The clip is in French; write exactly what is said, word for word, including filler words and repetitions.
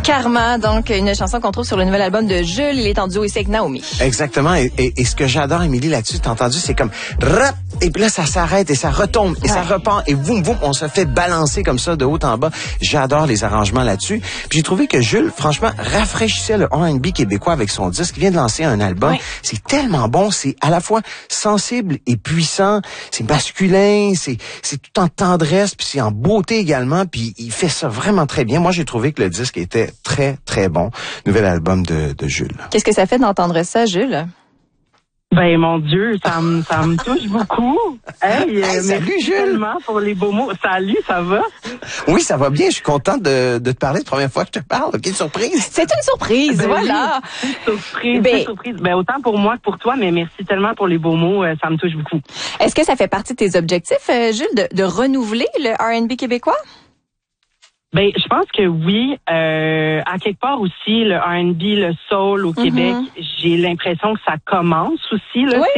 Karma, donc une chanson qu'on trouve sur le nouvel album de Jules. Il est en duo ici avec Naomi. Exactement. Et, et, et ce que j'adore, Émilie, là-dessus, t'as entendu, c'est comme rap, et puis là, ça s'arrête et ça retombe et ouais. ça repart et boum, boum, on se fait balancer comme ça de haut en bas. J'adore les arrangements là-dessus. Puis j'ai trouvé que Jules, franchement, rafraîchissait le R and B québécois avec son disque. Il vient de lancer un album. Oui. C'est tellement bon. C'est à la fois sensible et puissant. C'est masculin. C'est, c'est tout en tendresse puis c'est en beauté également. Puis il fait ça vraiment très bien. Moi, j'ai trouvé que le disque était très, très bon. Nouvel album de, de Jules. Qu'est-ce que ça fait d'entendre ça, Jules? Ben, mon Dieu, ça me, ça me touche beaucoup. Hey, hey, salut, Jules! Tellement pour les beaux mots. Salut, ça va? Oui, ça va bien. Je suis contente de, de te parler. C'est la première fois que je te parle. Quelle surprise! C'est une surprise, ben, voilà. Oui, une surprise, ben, une surprise. Ben, autant pour moi que pour toi, mais merci tellement pour les beaux mots. Ça me touche beaucoup. Est-ce que ça fait partie de tes objectifs, Jules, de, de renouveler le R and B québécois? Ben, je pense que oui. Euh, à quelque part aussi, le R and B, le soul au mm-hmm. Québec, j'ai l'impression que ça commence aussi. Là, oui.